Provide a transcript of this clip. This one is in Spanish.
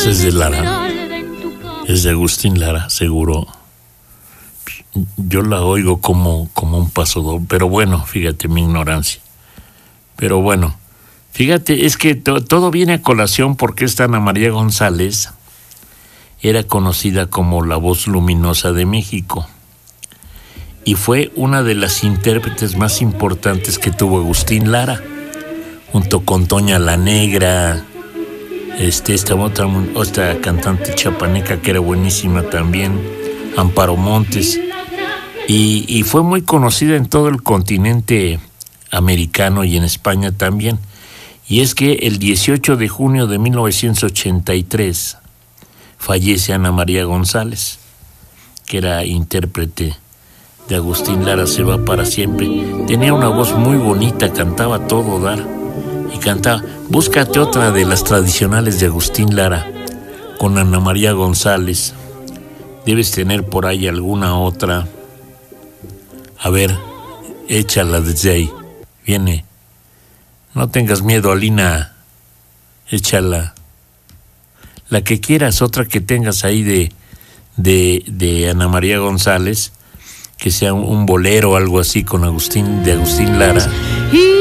Esa es de Lara. Es de Agustín Lara, seguro. Yo la oigo como un pasodoble, pero bueno, fíjate mi ignorancia. Pero bueno, fíjate, es que todo viene a colación porque esta Ana María González era conocida como la voz luminosa de México y fue una de las intérpretes más importantes que tuvo Agustín Lara, junto con Toña la Negra, esta otra cantante chapaneca que era buenísima también, Amparo Montes, y fue muy conocida en todo el continente americano y en España también. Y es que el 18 de junio de 1983 fallece Ana María González, que era intérprete de Agustín Lara, se va para siempre. Tenía una voz muy bonita, cantaba todo dar y cantaba. Búscate otra de las tradicionales de Agustín Lara con Ana María González. Debes tener por ahí alguna otra. A ver, échala desde ahí. Viene. No tengas miedo, Alina. Échala. La que quieras, otra que tengas ahí de Ana María González, que sea un bolero o algo así con Agustín Lara.